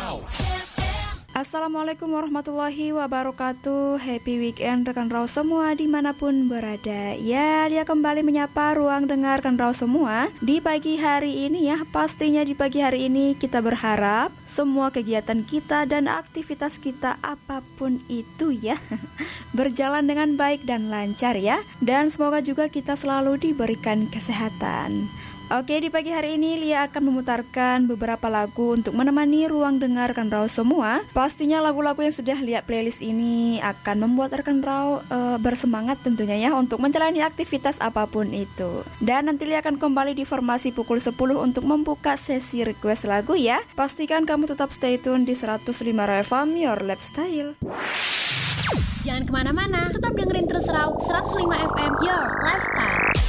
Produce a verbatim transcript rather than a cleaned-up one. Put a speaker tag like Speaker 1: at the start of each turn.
Speaker 1: Assalamualaikum warahmatullahi wabarakatuh. Happy weekend rekan Raw semua dimanapun berada. Ya, dia kembali menyapa ruang dengar rekan Raw semua di pagi hari ini ya. Pastinya di pagi hari ini kita berharap semua kegiatan kita dan aktivitas kita apapun itu ya berjalan dengan baik dan lancar ya. Dan semoga juga kita selalu diberikan kesehatan. Oke, di pagi hari ini Lia akan memutarkan beberapa lagu untuk menemani ruang dengar rekan Raw semua. Pastinya lagu-lagu yang sudah lihat playlist ini akan membuat rekan Raw e, bersemangat tentunya ya untuk menjalani aktivitas apapun itu. Dan nanti Lia akan kembali di formasi pukul sepuluh untuk membuka sesi request lagu ya. Pastikan kamu tetap stay tune di seratus lima Raw F M, Your Lifestyle.
Speaker 2: Jangan kemana-mana, tetap dengerin terus Raw seratus lima F M, Your Lifestyle.